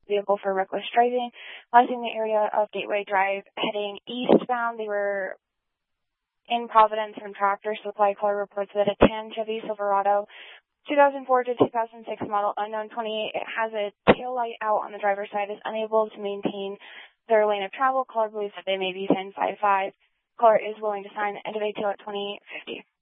vehicle for reckless driving. Passing the area of Gateway Drive, heading eastbound, they were in Providence from Tractor Supply. Caller reports that a tan Chevy Silverado 2004 to 2006 model, unknown 28, it has a tail light out on the driver's side, is unable to maintain their lane of travel. Caller believes that they may be 1055. Caller is willing to sign end of ATO at 2850.